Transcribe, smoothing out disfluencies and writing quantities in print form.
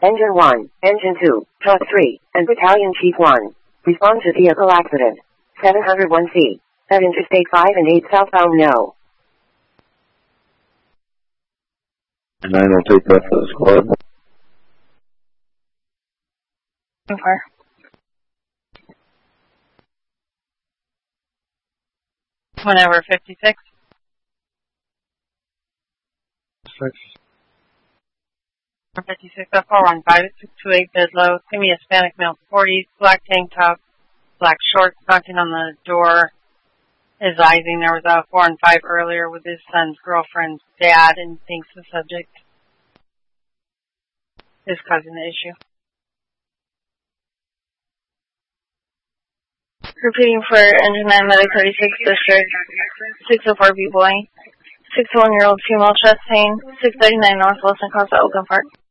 Engine 1, Engine 2, Truck 3, and Battalion Chief 1. Respond to vehicle accident. 701C. At Interstate 5 and 8 southbound no. 9 will take that for the squad. Okay. Whenever 56. 56 F415 628 Bidlow. Give me a Hispanic male 40s, black tank top, black shorts, knocking on the door. Advising there was a 4 and 5 earlier with his son's girlfriend's dad and thinks the subject is causing the issue. Repeating for Engine 9 Medic 36 District, 604 B-Boy, 61-year-old female chest pain, 639 North Wilson Cross at Oakland Park.